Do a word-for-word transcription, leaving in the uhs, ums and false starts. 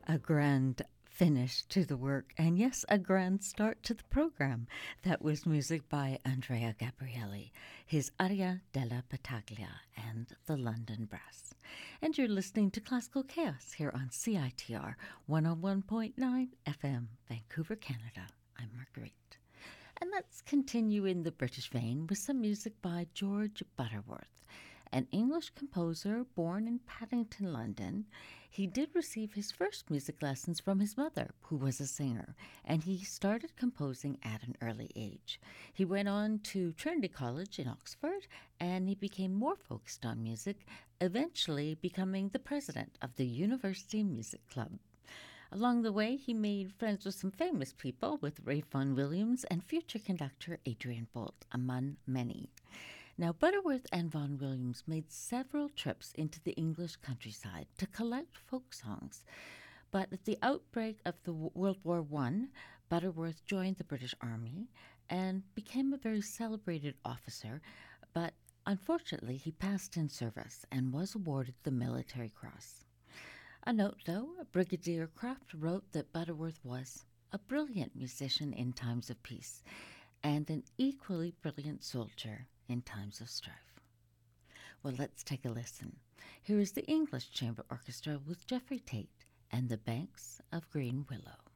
A grand finish to the work, and yes, a grand start to the program. That was music by Andrea Gabrielli, his Aria della Battaglia, and the London Brass. And you're listening to Classical Chaos here on C I T R one oh one point nine F M, Vancouver, Canada. I'm Marguerite. And let's continue in the British vein with some music by George Butterworth, an English composer born in Paddington, London. He did receive his first music lessons from his mother, who was a singer, and he started composing at an early age. He went on to Trinity College in Oxford, and he became more focused on music, eventually becoming the president of the University Music Club. Along the way, he made friends with some famous people, with Ray Vaughan Williams and future conductor Adrian Boult, among many. Now, Butterworth and Vaughan Williams made several trips into the English countryside to collect folk songs. But at the outbreak of the World War One, Butterworth joined the British Army and became a very celebrated officer, but unfortunately he passed in service and was awarded the Military Cross. A note, though, Brigadier Croft wrote that Butterworth was a brilliant musician in times of peace and an equally brilliant soldier in times of strife. Well, let's take a listen. Here is the English Chamber Orchestra with Geoffrey Tate and the Banks of Green Willow.